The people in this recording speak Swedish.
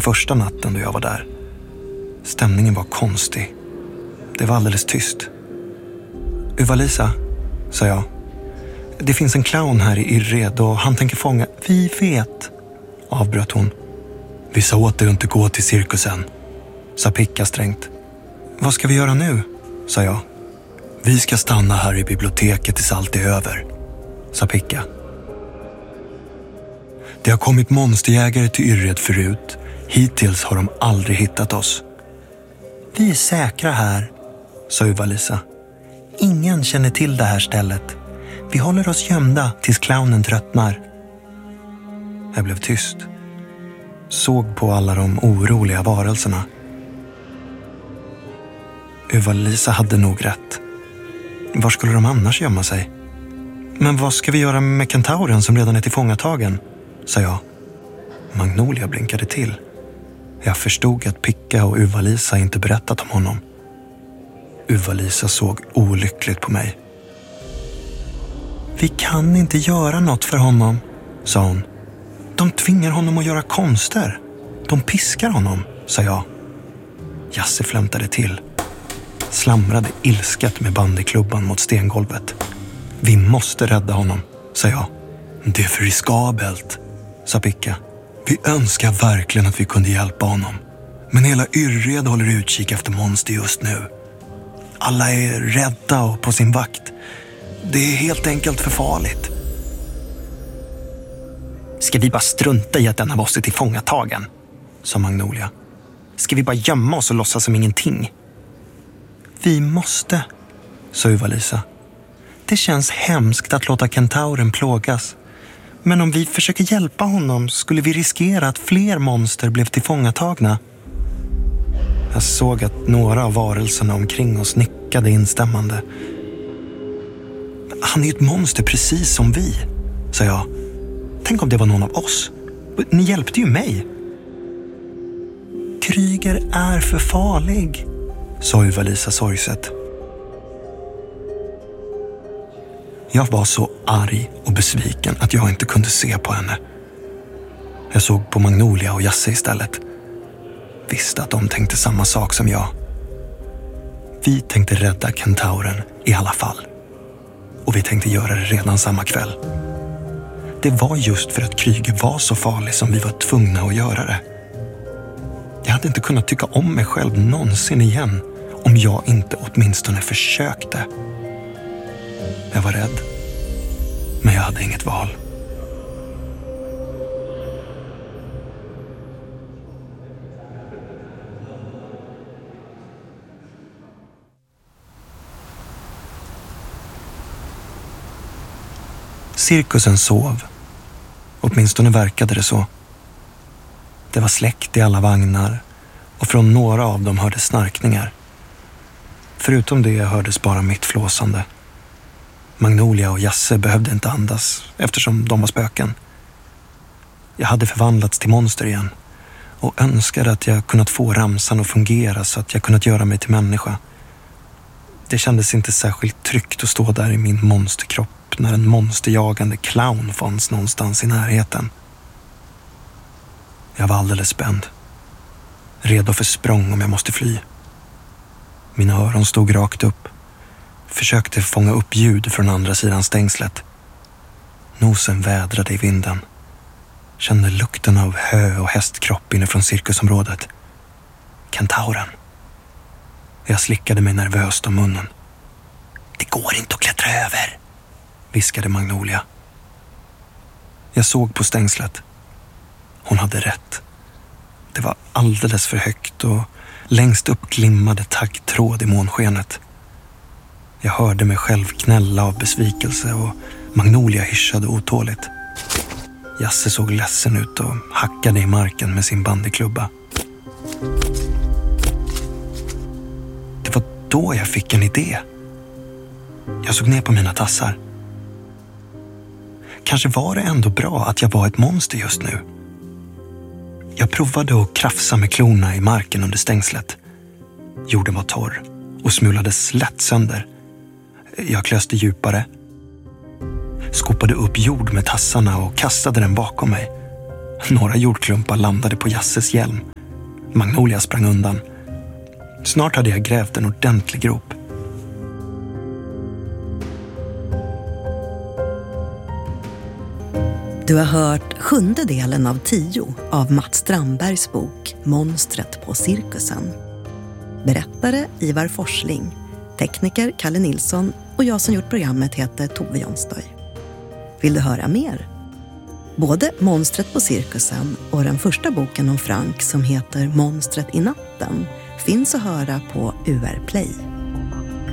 första natten då jag var där. Stämningen var konstig. Det var alldeles tyst. Uva-Lisa, sa jag. Det finns en clown här i Yrred och han tänker fånga... Vi vet, avbröt hon. Vi sa åt dig att inte gå till cirkusen, sa Picka strängt. Vad ska vi göra nu, sa jag. Vi ska stanna här i biblioteket tills allt är över, sa Picka. Det har kommit monsterjägare till Yrred förut. Hittills har de aldrig hittat oss. Vi är säkra här, sa Uva-Lisa. Ingen känner till det här stället. Vi håller oss gömda tills clownen tröttnar. Jag blev tyst. Såg på alla de oroliga varelserna. Uva-Lisa hade nog rätt. Var skulle de annars gömma sig? Men vad ska vi göra med kentauren som redan är tillfångatagen? Sa jag. Magnolia blinkade till. Jag förstod att Picka och Uva-Lisa inte berättat om honom. Uva-Lisa såg olyckligt på mig. Vi kan inte göra något för honom, sa hon. De tvingar honom att göra konster. De piskar honom, sa jag. Jasse flämtade till. Slamrade ilsket med bandyklubban mot stengolvet. Vi måste rädda honom, sa jag. Det är för riskabelt, sa Picka. Vi önskar verkligen att vi kunde hjälpa honom. Men hela Yrred håller utkik efter monster just nu. Alla är rädda och på sin vakt. Det är helt enkelt för farligt. Ska vi bara strunta i att den av oss är tillfångatagen, sa Magnolia. Ska vi bara gömma oss och låtsas som ingenting? Vi måste, sa Uva-Lisa. Det känns hemskt att låta kentauren plågas. Men om vi försöker hjälpa honom skulle vi riskera att fler monster blev tillfångatagna. Jag såg att några av varelserna omkring oss nickade instämmande. Han är ju ett monster precis som vi, sa jag. Tänk om det var någon av oss. Ni hjälpte ju mig. Kryger är för farlig, sa Uva-Lisa sorgset. Jag var så arg och besviken att jag inte kunde se på henne. Jag såg på Magnolia och Jasse istället. Visste att de tänkte samma sak som jag. Vi tänkte rädda kentauren i alla fall. Och vi tänkte göra det redan samma kväll. Det var just för att Kryger var så farlig som vi var tvungna att göra det. Jag hade inte kunnat tycka om mig själv någonsin igen om jag inte åtminstone försökte. Jag var rädd, men jag hade inget val. Cirkusen sov. Åtminstone verkade det så. Det var släckt i alla vagnar och från några av dem hördes snarkningar. Förutom det hördes bara mitt flåsande. Magnolia och Jasse behövde inte andas eftersom de var spöken. Jag hade förvandlats till monster igen och önskade att jag kunnat få ramsan att fungera så att jag kunnat göra mig till människa. Det kändes inte särskilt tryggt att stå där i min monsterkropp när en monsterjagande clown fanns någonstans i närheten. Jag var alldeles spänd. Redo för språng om jag måste fly. Mina öron stod rakt upp. Försökte fånga upp ljud från andra sidan stängslet. Nosen vädrade i vinden. Kände lukten av hö och hästkropp inifrån cirkusområdet. Kentauren. Jag slickade mig nervöst om munnen. Det går inte att klättra över, viskade Magnolia. Jag såg på stängslet. Hon hade rätt. Det var alldeles för högt och längst upp glimmade taggtråd i månskenet. Jag hörde mig själv knälla av besvikelse och Magnolia hyschade otåligt. Jasse såg ledsen ut och hackade i marken med sin bandyklubba. Det var då jag fick en idé. Jag såg ner på mina tassar. Kanske var det ändå bra att jag var ett monster just nu. Jag provade att krafsa med klorna i marken under stängslet. Jorden var torr och smulades lätt sönder. Jag klöste djupare. Skopade upp jord med tassarna och kastade den bakom mig. Några jordklumpar landade på Jasses hjälm Magnolia sprang undan. Snart hade jag grävt en ordentlig grop. Du har hört 7:e delen av 10 av Mats Strandbergs bok Monstret på cirkusen. Berättare Ivar Forsling, tekniker Kalle Nilsson och jag som gjort programmet heter Tove Jonstøy. Vill du höra mer? Både Monstret på cirkusen och den första boken om Frank som heter Monstret i natten finns att höra på UR Play.